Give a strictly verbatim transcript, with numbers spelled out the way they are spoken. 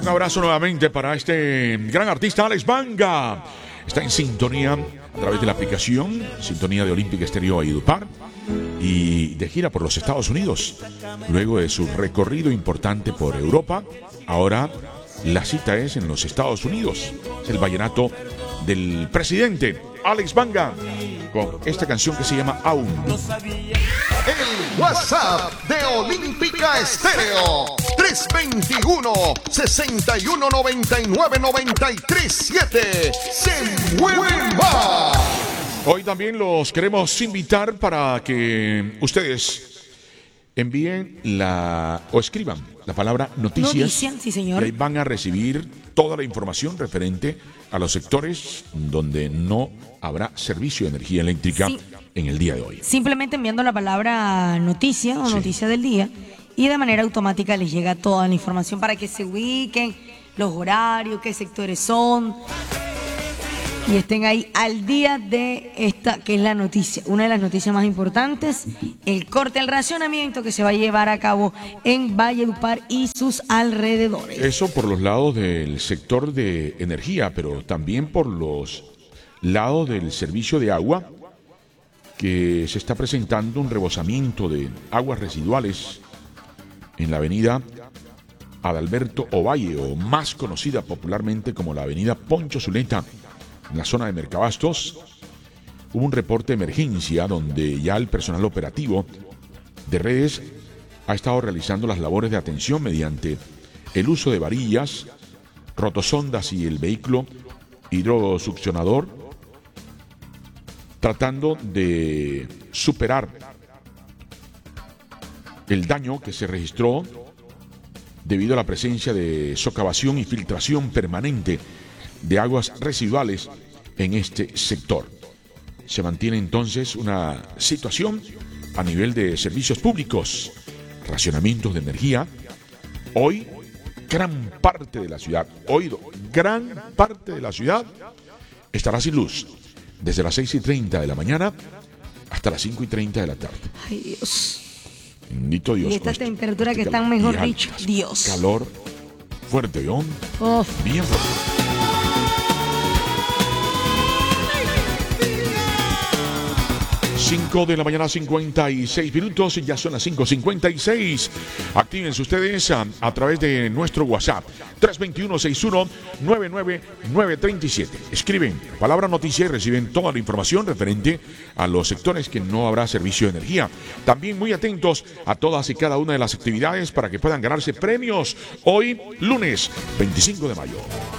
Un abrazo nuevamente para este gran artista Alex Banga. Está en sintonía a través de la aplicación, sintonía de Olímpica Estéreo Valledupar, y de gira por los Estados Unidos. Luego de su recorrido importante por Europa, ahora la cita es en los Estados Unidos. Es el vallenato del presidente Alex Banga, con esta canción que se llama Aún. El WhatsApp de Olímpica Estéreo: tres dos uno, seis uno nueve nueve, nueve tres siete. ¡Se mueve más! Hoy también los queremos invitar para que ustedes envíen la o escriban la palabra noticias. Noticia, sí, señor. Y ahí van a recibir toda la información referente a los sectores donde no habrá servicio de energía eléctrica, sí, en el día de hoy. Simplemente enviando la palabra noticia o sí. noticia del día, y de manera automática les llega toda la información para que se ubiquen, los horarios, qué sectores son, y estén ahí al día de esta, que es la noticia, una de las noticias más importantes, el corte, el racionamiento que se va a llevar a cabo en Valledupar y sus alrededores. Eso por los lados del sector de energía, pero también por los lados del servicio de agua, que se está presentando un rebosamiento de aguas residuales en la avenida Adalberto Ovalle, o más conocida popularmente como la avenida Poncho Zuleta, en la zona de Mercabastos. Hubo un reporte de emergencia donde ya el personal operativo de redes ha estado realizando las labores de atención mediante el uso de varillas, rotosondas y el vehículo hidrosuccionador, tratando de superar el daño que se registró debido a la presencia de socavación y filtración permanente de aguas residuales en este sector. Se mantiene entonces una situación a nivel de servicios públicos, racionamientos de energía. Hoy, gran parte de la ciudad, oído, gran parte de la ciudad estará sin luz, desde las seis y treinta de la mañana hasta las cinco y treinta de la tarde. Ay, Dios. Bendito Dios. Y esta este, temperatura este que calor, están, mejor y dicho, altas, Dios. Calor fuerte, ¿no? Uf. Bien fuerte. cinco de la mañana, cincuenta y seis minutos, ya son las cinco cincuenta y seis. Actívense ustedes a, a través de nuestro WhatsApp, tres dos uno, seis uno nueve nueve, nueve tres siete. Escriben palabra noticia y reciben toda la información referente a los sectores que no habrá servicio de energía. También muy atentos a todas y cada una de las actividades para que puedan ganarse premios hoy, lunes veinticinco de mayo.